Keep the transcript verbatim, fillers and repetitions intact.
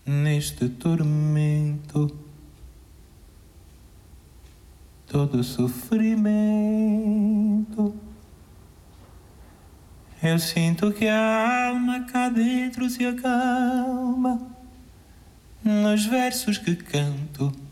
neste tormento, todo sofrimento. Eu sinto que a alma cá dentro se acalma nos versos que canto.